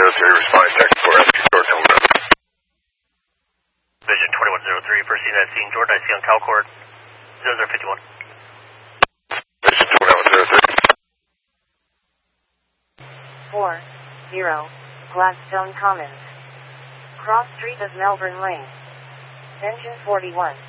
responding text for rescue Jordan Hill Road. Vision 2103, first unit at scene, Jordan, I see on CalCord 0051. Vision 2103. 40, Gladstone Commons. Cross Street of Melbourne Lane. Engine 41.